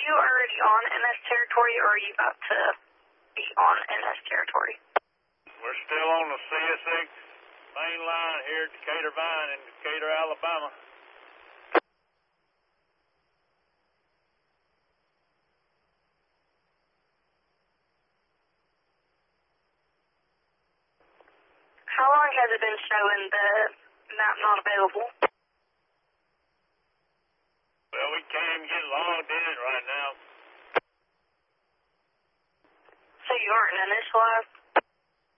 you already on NS territory, or are you about to be on NS territory? We're still on the CSX main line here at Decatur Vine in Decatur, Alabama. How long has it been showing the map not available? Well, we can't even get logged in it right now. So you aren't initialized?